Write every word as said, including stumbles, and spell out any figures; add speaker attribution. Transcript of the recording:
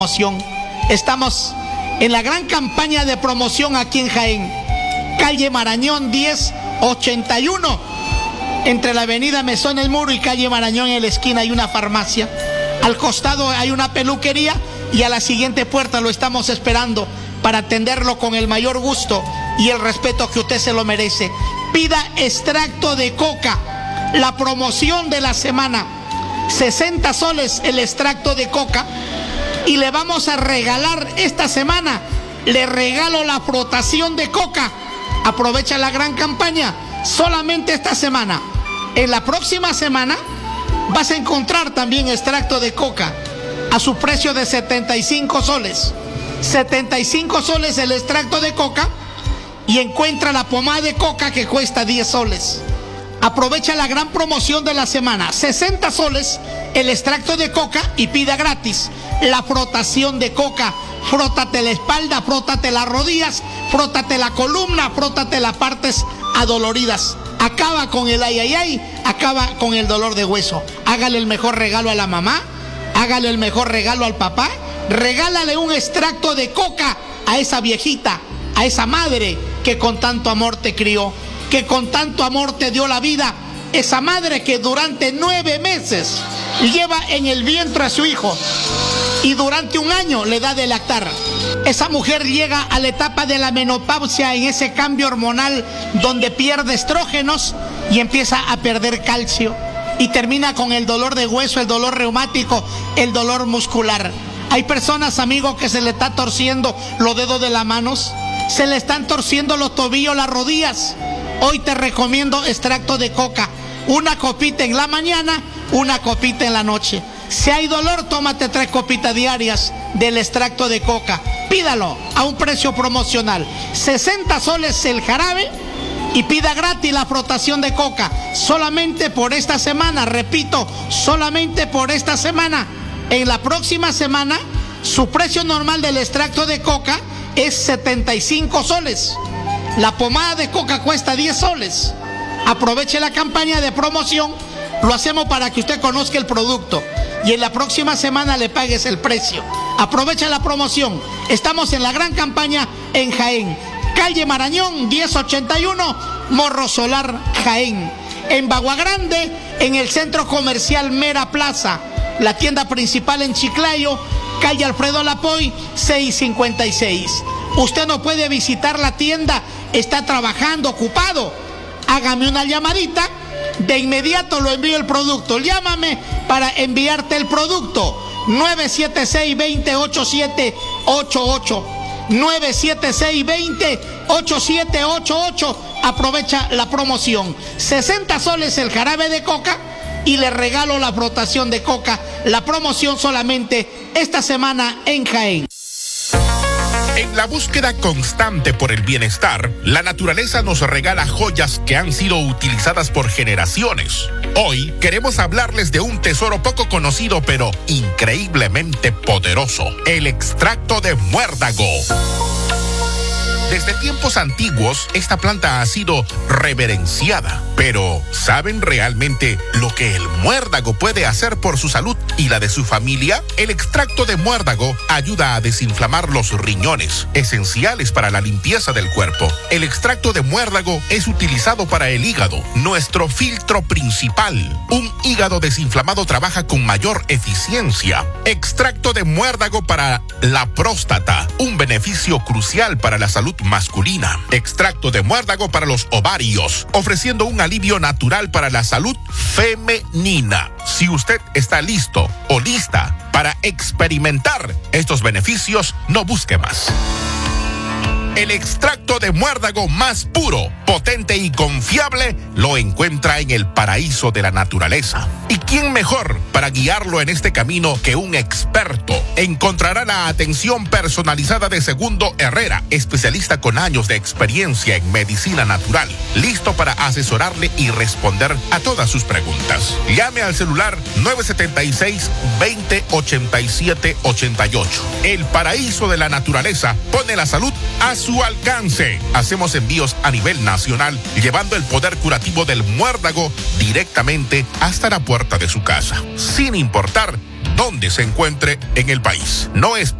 Speaker 1: promoción. Estamos en la gran campaña de promoción aquí en Jaén, calle Marañón diez ochenta y uno, entre la avenida Mesón El Muro y calle Marañón. En la esquina hay una farmacia, al costado hay una peluquería y a la siguiente puerta lo estamos esperando para atenderlo con el mayor gusto y el respeto que usted se lo merece. Pida extracto de coca, la promoción de la semana, sesenta soles el extracto de coca. Y le vamos a regalar esta semana, le regalo la frotación de coca. Aprovecha la gran campaña, solamente esta semana. En la próxima semana vas a encontrar también extracto de coca a su precio de setenta y cinco soles. setenta y cinco soles el extracto de coca, y encuentra la pomada de coca que cuesta diez soles. Aprovecha la gran promoción de la semana, sesenta soles el extracto de coca y pida gratis la frotación de coca. Frótate la espalda, frótate las rodillas, frótate la columna, frótate las partes adoloridas. Acaba con el ay, ay, ay, acaba con el dolor de hueso. Hágale el mejor regalo a la mamá, hágale el mejor regalo al papá, regálale un extracto de coca a esa viejita, a esa madre que con tanto amor te crió, que con tanto amor te dio la vida, esa madre que durante nueve meses lleva en el vientre a su hijo y durante un año le da de lactar. Esa mujer llega a la etapa de la menopausia, en ese cambio hormonal donde pierde estrógenos y empieza a perder calcio, y termina con el dolor de hueso, el dolor reumático, el dolor muscular. Hay personas, amigos, que se le está torciendo los dedos de las manos, se le están torciendo los tobillos, las rodillas. Hoy te recomiendo extracto de coca, una copita en la mañana, una copita en la noche. Si hay dolor, tómate tres copitas diarias del extracto de coca. Pídalo a un precio promocional, sesenta soles el jarabe, y pida gratis la frotación de coca. Solamente por esta semana, repito, solamente por esta semana. En la próxima semana, su precio normal del extracto de coca es setenta y cinco soles. La pomada de coca cuesta diez soles. Aproveche la campaña de promoción. Lo hacemos para que usted conozca el producto y en la próxima semana le pagues el precio. Aprovecha la promoción. Estamos en la gran campaña en Jaén, calle Marañón diez ochenta y uno, Morro Solar, Jaén. En Bagua Grande, en el centro comercial Mera Plaza. La tienda principal en Chiclayo, calle Alfredo Lapoy, seiscientos cincuenta y seis. Usted no puede visitar la tienda, está trabajando, ocupado. Hágame una llamadita, de inmediato lo envío el producto. Llámame para enviarte el producto. nueve siete seis, dos cero, ocho siete ocho ocho. nueve siete seis, dos cero, ocho siete ocho ocho. Aprovecha la promoción. sesenta soles el jarabe de coca y le regalo la frotación de coca. La promoción solamente esta semana en Jaén.
Speaker 2: En la búsqueda constante por el bienestar, la naturaleza nos regala joyas que han sido utilizadas por generaciones. Hoy queremos hablarles de un tesoro poco conocido pero increíblemente poderoso: el extracto de muérdago. Desde tiempos antiguos, esta planta ha sido reverenciada. Pero, ¿saben realmente lo que el muérdago puede hacer por su salud y la de su familia? El extracto de muérdago ayuda a desinflamar los riñones, esenciales para la limpieza del cuerpo. El extracto de muérdago es utilizado para el hígado, nuestro filtro principal. Un hígado desinflamado trabaja con mayor eficiencia. Extracto de muérdago para la próstata, un beneficio crucial para la salud masculina. Extracto de muérdago para los ovarios, ofreciendo un alivio natural para la salud femenina. Si usted está listo o lista para experimentar estos beneficios, no busque más. El extracto de muérdago más puro, potente y confiable lo encuentra en el paraíso de la naturaleza. ¿Y quién mejor para guiarlo en este camino que un experto? Encontrará la atención personalizada de Segundo Herrera, especialista con años de experiencia en medicina natural, listo para asesorarle y responder a todas sus preguntas. Llame al celular nueve siete seis, dos cero, ocho siete ocho ocho. El paraíso de la naturaleza pone la salud a su alcance. Hacemos envíos a nivel nacional, llevando el poder curativo del muérdago directamente hasta la puerta de su casa, sin importar donde se encuentre en el país. No es